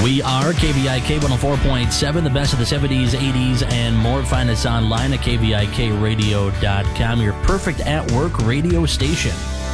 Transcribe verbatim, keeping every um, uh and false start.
We are K V I K one oh four point seven, the best of the seventies, eighties, and more. Find us online at K V I K radio dot com, your perfect at-work radio station.